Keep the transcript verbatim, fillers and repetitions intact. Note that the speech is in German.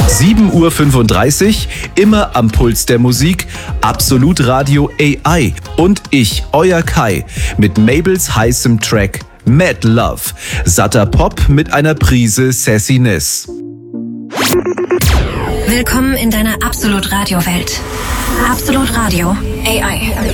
sieben Uhr fünfunddreißig, immer am Puls der Musik, Absolut Radio A I und ich, euer Kai, mit Mabels heißem Track Mad Love. Satter Pop mit einer Prise Sassiness. Willkommen in deiner Absolut Radio Welt. Absolut Radio A I.